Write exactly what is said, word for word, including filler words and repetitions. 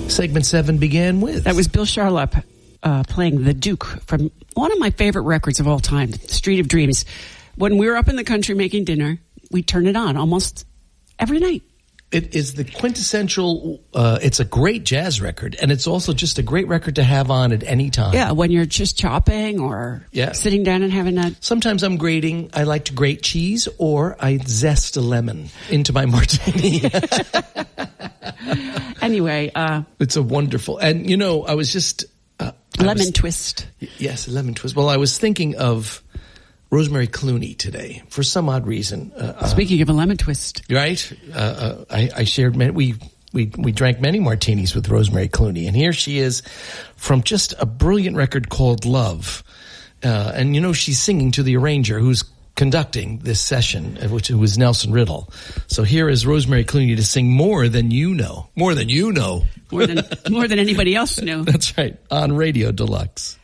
Segment seven began with. That was Bill Charlap uh, playing The Duke from one of my favorite records of all time, Street of Dreams. When we were up in the country making dinner, we'd turn it on almost every night. It is the quintessential, uh, it's a great jazz record, and it's also just a great record to have on at any time. Yeah, when you're just chopping or yeah. sitting down and having a... Sometimes I'm grating, I like to grate cheese, or I zest a lemon into my martini. Anyway. Uh, it's a wonderful, and you know, I was just... Uh, lemon was, twist. Yes, lemon twist. Well, I was thinking of Rosemary Clooney today for some odd reason. Uh, Speaking uh, of a lemon twist, right? Uh, uh, I, I shared many, we we we drank many martinis with Rosemary Clooney, and here she is from just a brilliant record called Love, uh, and you know she's singing to the arranger who's conducting this session, which was Nelson Riddle. So here is Rosemary Clooney to sing More Than You Know, more than you know, more than more than anybody else knew. That's right, on Radio Deluxe.